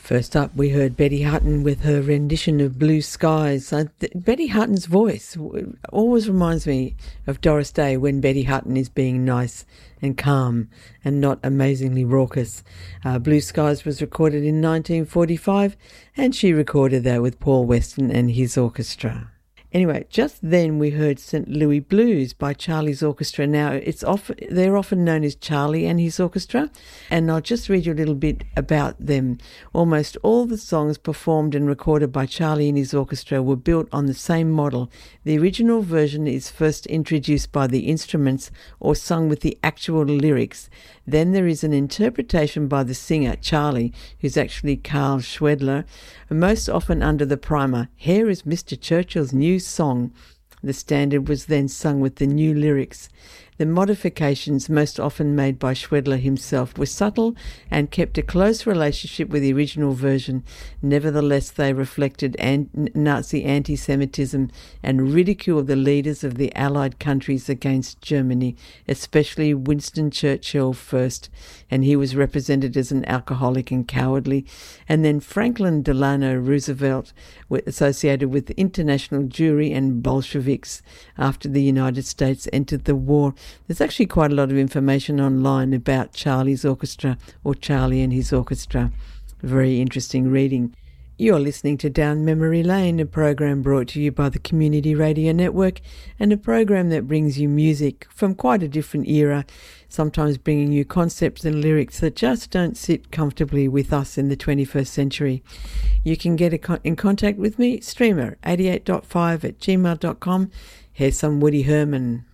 First up, we heard Betty Hutton with her rendition of Blue Skies. Betty Hutton's voice always reminds me of Doris Day when Betty Hutton is being nice and calm and not amazingly raucous. Blue Skies was recorded in 1945 and she recorded that with Paul Weston and his orchestra. Anyway, just then we heard St. Louis Blues by Charlie's Orchestra. Now, they're often known as Charlie and his orchestra, and I'll just read you a little bit about them. Almost all the songs performed and recorded by Charlie and his orchestra were built on the same model. The original version is first introduced by the instruments or sung with the actual lyrics. Then there is an interpretation by the singer, Charlie, who's actually Carl Schwedler, most often under the primer, "Here is Mr. Churchill's new song." The standard was then sung with the new lyrics. The modifications, most often made by Schwedler himself, were subtle and kept a close relationship with the original version. Nevertheless, they reflected Nazi anti-Semitism and ridicule of the leaders of the Allied countries against Germany, especially Winston Churchill first, and he was represented as an alcoholic and cowardly. And then Franklin Delano Roosevelt, associated with the International Jewry and Bolsheviks after the United States entered the war. There's actually quite a lot of information online about Charlie's orchestra or Charlie and his orchestra. Very interesting reading. You're listening to Down Memory Lane, a program brought to you by the Community Radio Network, and a program that brings you music from quite a different era, sometimes bringing you concepts and lyrics that just don't sit comfortably with us in the 21st century. You can get in contact with me, streamer88.5 at gmail.com. Here's some Woody Herman.